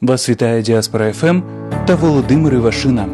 Вас вітає Діаспора ФМ та Володимир Івашина.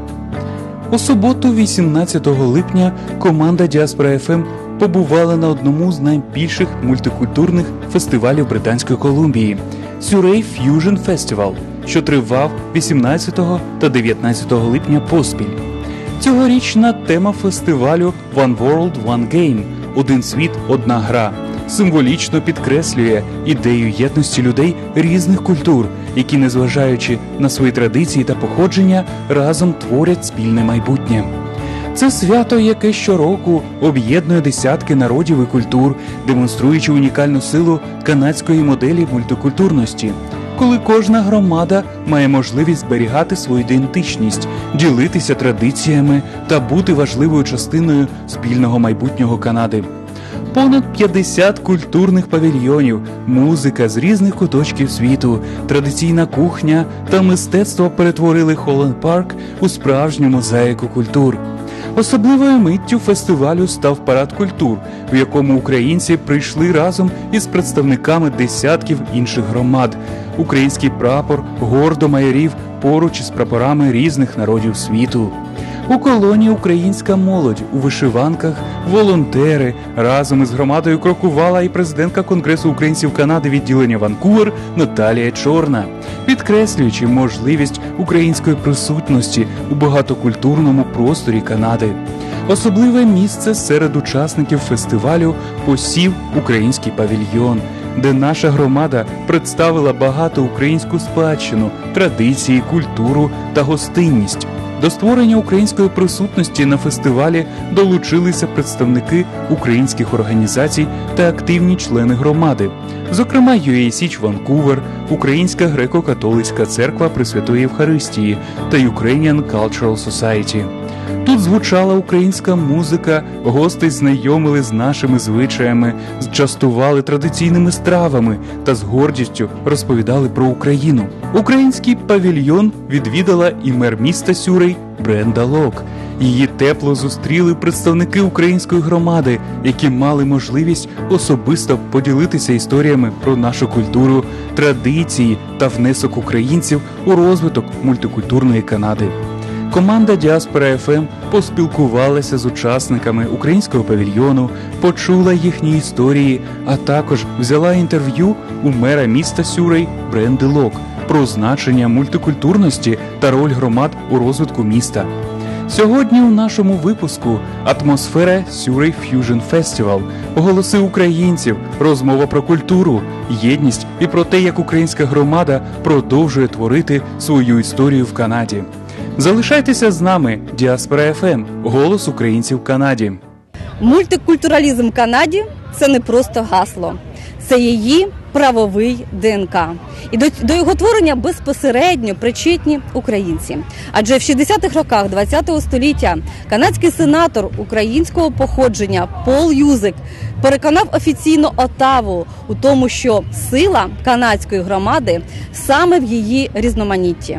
У суботу, 18 липня, команда Діаспора ФМ побувала на одному з найбільших мультикультурних фестивалів Британської Колумбії – Surrey Fusion Festival, що тривав 18 та 19 липня поспіль. Цьогорічна тема фестивалю «One World, One Game» – «Один світ, одна гра» символічно підкреслює ідею єдності людей різних культур, які, незважаючи на свої традиції та походження, разом творять спільне майбутнє. Це свято, яке щороку об'єднує десятки народів і культур, демонструючи унікальну силу канадської моделі мультикультурності, коли кожна громада має можливість зберігати свою ідентичність, ділитися традиціями та бути важливою частиною спільного майбутнього Канади. Понад 50 культурних павільйонів, музика з різних куточків світу, традиційна кухня та мистецтво перетворили Холланд Парк у справжню мозаїку культур. Особливою миттю фестивалю став парад культур, в якому українці прийшли разом із представниками десятків інших громад. Український прапор гордо майорів поруч із прапорами різних народів світу. У колонії українська молодь у вишиванках, волонтери. Разом із громадою крокувала і президентка Конгресу українців Канади відділення Ванкувер Наталія Чорна, підкреслюючи можливість української присутності у багатокультурному просторі Канади. Особливе місце серед учасників фестивалю посів український павільйон, де наша громада представила багато українську спадщину, традиції, культуру та гостинність. До створення української присутності на фестивалі долучилися представники українських організацій та активні члени громади, зокрема UACH Ванкувер, Українська греко-католицька церква Пресвятої Євхаристії та Ukrainian Cultural Society. Тут звучала українська музика, гості знайомили з нашими звичаями, частували традиційними стравами та з гордістю розповідали про Україну. Український павільйон відвідала і мер міста Сюрей Бренда Лок. Її тепло зустріли представники української громади, які мали можливість особисто поділитися історіями про нашу культуру, традиції та внесок українців у розвиток мультикультурної Канади. Команда Діаспора ФМ поспілкувалася з учасниками українського павільйону, почула їхні історії, а також взяла інтерв'ю у мера міста Сюрей Бренди Лок про значення мультикультурності та роль громад у розвитку міста. Сьогодні у нашому випуску атмосфера Surrey Fusion Festival, голоси українців, розмова про культуру, єдність і про те, як українська громада продовжує творити свою історію в Канаді. Залишайтеся з нами, Діаспора ФМ, голос українців в Канаді. Мультикультуралізм в Канаді – це не просто гасло, це її правовий ДНК. І до його творення безпосередньо причетні українці. Адже в 60-х роках ХХ століття канадський сенатор українського походження Пол Юзик переконав офіційно Отаву у тому, що сила канадської громади саме в її різноманітті.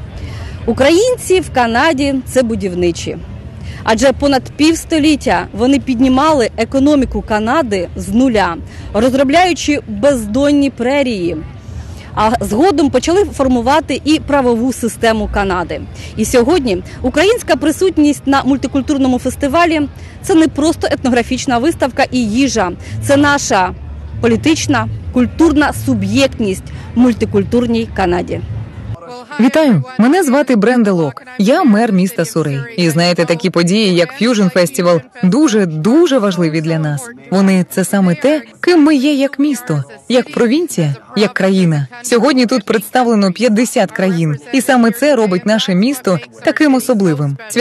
Українці в Канаді – це будівничі. Адже понад півстоліття вони піднімали економіку Канади з нуля, розробляючи бездонні прерії, а згодом почали формувати і правову систему Канади. І сьогодні українська присутність на мультикультурному фестивалі – це не просто етнографічна виставка і їжа, це наша політична, культурна суб'єктність в мультикультурній Канаді. Вітаю! Мене звати Бренда Лок. Я мер міста Сурей. І знаєте, такі події, як Fusion Festival, дуже важливі для нас. Вони – це саме те, ким ми є як місто, як провінція, як країна. Сьогодні тут представлено 50 країн. І саме це робить наше місто таким особливим.